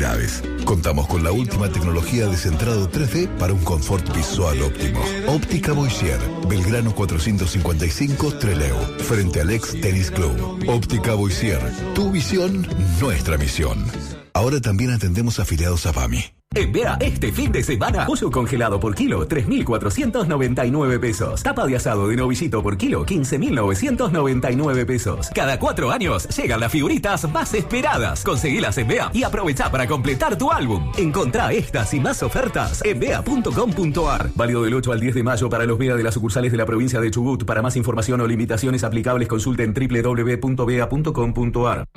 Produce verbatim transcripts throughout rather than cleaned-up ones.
posibilidades. Contamos con la última tecnología de centrado tres D para un confort visual óptimo. Óptica Boisier, Belgrano cuatrocientos cincuenta y cinco, Trelew, frente al ex Tennis Club. Óptica Boisier, tu visión, nuestra misión. Ahora también atendemos afiliados a P A M I. En Bea, este fin de semana, pollo congelado por kilo, tres mil cuatrocientos noventa y nueve pesos. Tapa de asado de novillito por kilo, quince mil novecientos noventa y nueve pesos. Cada cuatro años llegan las figuritas más esperadas. Conseguilas en Bea y aprovecha para completar tu álbum. Encontrá estas y más ofertas en bea punto com punto ar. Válido del ocho al diez de mayo para los Bea de las sucursales de la provincia de Chubut. Para más información o limitaciones aplicables, consulten doble u doble u doble u punto bea punto com punto ar.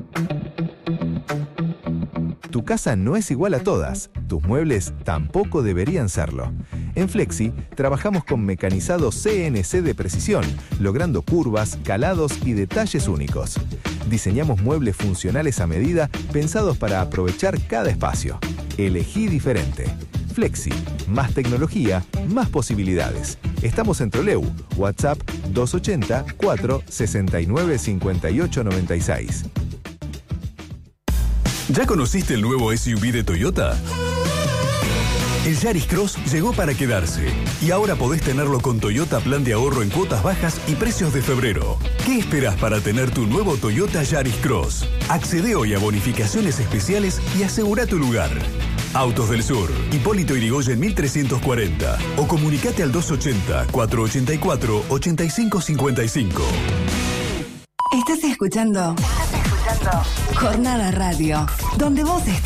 Tu casa no es igual a todas, tus muebles tampoco deberían serlo. En Flexi trabajamos con mecanizado C N C de precisión, logrando curvas, calados y detalles únicos. Diseñamos muebles funcionales a medida, pensados para aprovechar cada espacio. Elegí diferente. Flexi, más tecnología, más posibilidades. Estamos en Trelew, WhatsApp dos ochenta, cuatro sesenta y nueve, cincuenta y ocho noventa y seis. ¿Ya conociste el nuevo S U V de Toyota? El Yaris Cross llegó para quedarse y ahora podés tenerlo con Toyota Plan de Ahorro en cuotas bajas y precios de febrero. ¿Qué esperás para tener tu nuevo Toyota Yaris Cross? Accede hoy a bonificaciones especiales y asegura tu lugar. Autos del Sur, Hipólito Yrigoyen mil trescientos cuarenta o comunicate al dos ochenta, cuatro ochenta y cuatro, ochenta y cinco cincuenta y cinco. Estás escuchando Jornada Radio, donde vos estás.